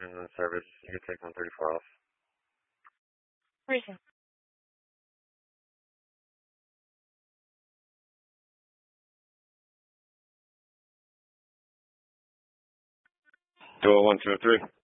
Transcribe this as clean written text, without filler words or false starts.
And then service, you can take 134 off. Reason. 201, 203.